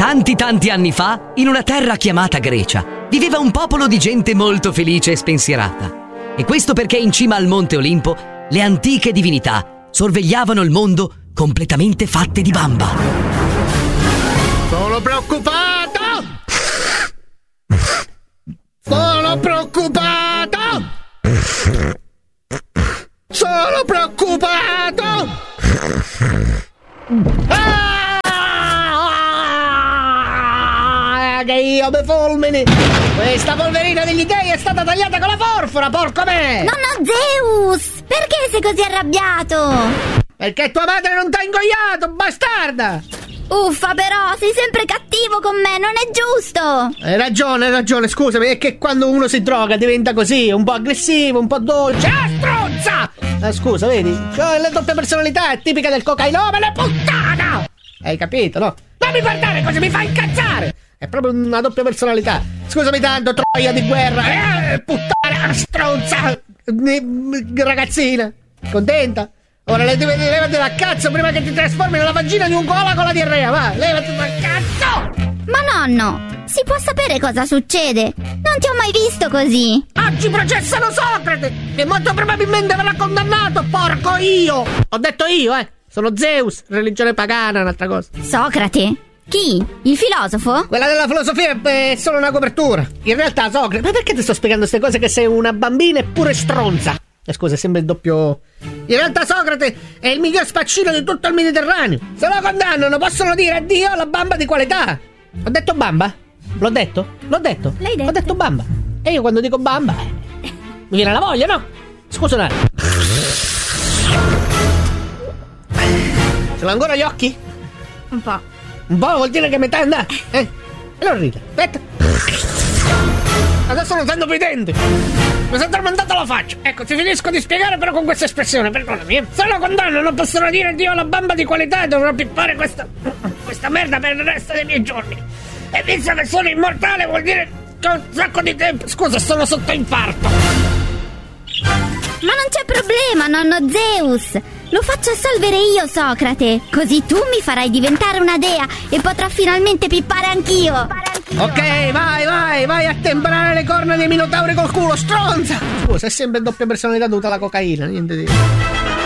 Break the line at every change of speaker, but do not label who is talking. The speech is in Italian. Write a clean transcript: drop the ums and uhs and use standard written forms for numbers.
Tanti anni fa, in una terra chiamata Grecia, viveva un popolo di gente molto felice e spensierata. E questo perché in cima al Monte Olimpo le antiche divinità sorvegliavano il mondo completamente fatte di bamba.
Sono preoccupato! Sono preoccupato! Sono preoccupato! Che io mi fulmini! Questa polverina degli dei è stata tagliata con la forfora, porco me!
Nonno Zeus! Perché sei così arrabbiato?
Perché tua madre non t'ha ingoiato, bastarda!
Uffa, però, sei sempre cattivo con me, non è giusto!
Hai ragione, scusami, è che quando uno si droga diventa così, un po' aggressivo, un po' dolce. Ah, stronza! Scusa, vedi? Cioè, la doppia personalità è tipica del cocainomane, puttana! Hai capito, no? Non mi guardare così, mi fa incazzare! È proprio una doppia personalità. Scusami tanto, troia di guerra! Puttana, stronza! Ragazzina, contenta? Ora levati dal cazzo prima che ti trasformi nella vagina di un koala con la diarrea, va! Levati dal cazzo!
Ma nonno, si può sapere cosa succede? Non ti ho mai visto così!
Oggi processano Socrate! E molto probabilmente verrà condannato, porco io! Ho detto io, sono Zeus, religione pagana, un'altra cosa.
Socrate? Chi? Il filosofo?
Quella della filosofia è solo una copertura. In realtà Socrate... Ma perché ti sto spiegando queste cose che sei una bambina e pure stronza? Scusa, è sempre il doppio... In realtà Socrate è il miglior spaccino di tutto il Mediterraneo. Se lo condannano possono dire addio alla bamba di qualità. Ho detto bamba? L'ho detto? L'ho detto?
L'hai detto?
Ho detto bamba. E io quando dico bamba mi viene la voglia, no? Scusa un attimo. Ce l'ho ancora gli occhi?
Un po'.
Un po' vuol dire che metà è andata, Allora ride, aspetta. Adesso non sento più i denti. Mi sono tormentato la faccia. Ecco, ti finisco di spiegare però con questa espressione, perdonami. Se lo condannano possono dire addio alla bamba di qualità e dovrò pippare questa merda per il resto dei miei giorni. E visto che sono immortale vuol dire che ho un sacco di tempo. Scusa, sono sotto infarto.
Ma non c'è problema, nonno Zeus! Lo faccio assolvere io, Socrate! Così tu mi farai diventare una dea e potrò finalmente pippare anch'io!
Ok, vai a temprare le corna dei minotauri col culo, stronza! Scusa, è sempre doppia personalità dovuta alla cocaina, niente di...